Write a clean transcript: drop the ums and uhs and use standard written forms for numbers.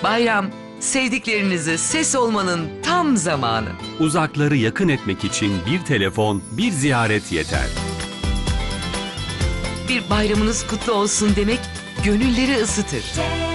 Bayram, sevdiklerinize ses olmanın tam zamanı. Uzakları yakın etmek için bir telefon, bir ziyaret yeter. Bir bayramınız kutlu olsun demek gönülleri ısıtır.